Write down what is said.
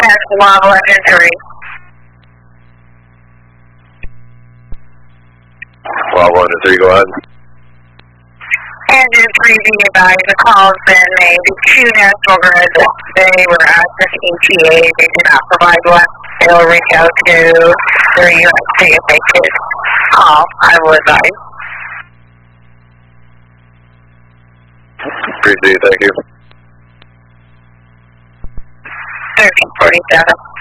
Model Engine 3. Model Engine 3, go ahead. Engine 3 be advised, the call has been made to National Grid. They were asked this ETA. They did not provide one. They will reach out to their unit to see if they could call. I will advise. Appreciate it, thank you. 1347.